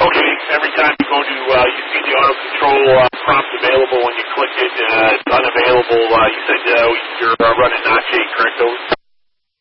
Okay, every time you go to, you see the auto control prompt available when you click it, it's unavailable. You said you're running Notch 8, correct?